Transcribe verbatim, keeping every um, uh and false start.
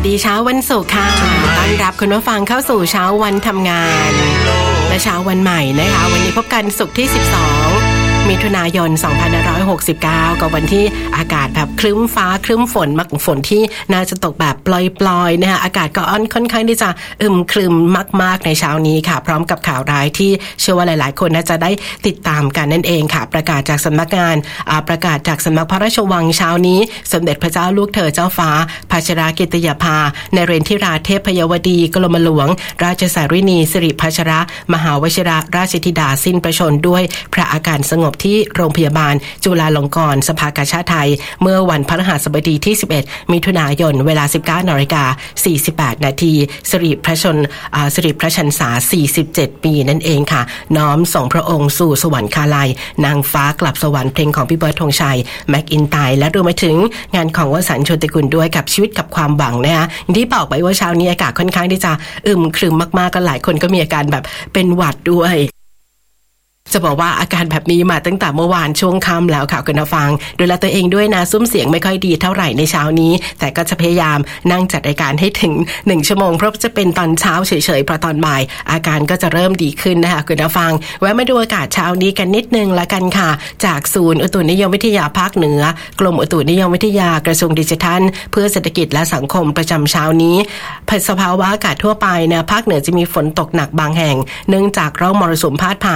ดีเช้าวันศุกร์ค่ะต้อนรับคุณผู้ฟังเข้าสู่เช้าวันทำงานและเช้าวันใหม่นะคะวันนี้พบกันศุกร์ที่สิบสองมิถุนายนสองพันห้าร้อยหกสิบเก้ากับวันที่อากาศแบบครึ้มฟ้าครึ้มฝนมักฝนที่น่าจะตกแบบปลอยๆนะคะอากาศก็อ่อนค่อนข้างที่จะอึมครึมมากๆในเช้านี้ค่ะพร้อมกับข่าวร้ายที่เชื่อว่าหลายๆคนน่าจะได้ติดตามกันนั่นเองค่ะประกาศจากสำนักงานประกาศจากสำนักพระราชวังเช้านี้สมเด็จพระเจ้าลูกเธอเจ้าฟ้าพัชรกิติยาภานเรนทิราเทพยวดีกรมหลวงราชสารินีสิริพัชรมหาวชิรราชธิดาสิ้นพระชนด้วยพระอาการสงบที่โรงพยาบาลจุฬาลงกรณ์สภากาชาดไทยเมื่อวันพฤหัสบดีที่สิบเอ็ดมิถุนายนเวลา สิบเก้านาฬิกาสี่สิบแปดนาทีสิริพระชนสิริพระชรรษาสี่สิบเจ็ดปีนั่นเองค่ะน้อมส่งพระองค์สู่สวรรคาลัยนางฟ้ากลับสวรรค์เพลงของพี่เบิร์ดธงชัยแม็กอินไตร์และรวมไปถึงงานของวสันต์โชติกุลด้วยกับชีวิตกับความหวังนะคะที่บอกไปว่าเช้านี้อากาศค่อนข้างที่จะอึมครึมมากๆกันหลายคนก็มีอาการแบบเป็นหวัดด้วยจะบอกว่าอาการแบบนี้มาตั้งแต่เมื่อวานช่วงค่ำแล้วค่ะคุณผู้ฟังดูแลตัวเองด้วยนะซุ้มเสียงไม่ค่อยดีเท่าไหร่ในเช้านี้แต่ก็จะพยายามนั่งจัดรายการให้ถึงหนึ่งชั่วโมงเพราะจะเป็นตอนเช้าเฉยๆเพราะตอนบ่ายอาการก็จะเริ่มดีขึ้นนะคะคุณผู้ฟังแวะมาดูอากาศเช้านี้กันนิดนึงละกันค่ะจากศูนย์อุตุนิยมวิทยาภาคเหนือกรมอุตุนิยมวิทยากระทรวงดิจิทัลเพื่อเศรษฐกิจและสังคมประจำเช้านี้สภาวะอากาศทั่วไปนะภาคเหนือจะมีฝนตกหนักบางแห่งเนื่องจากร่องมรสุมพาดผ่าน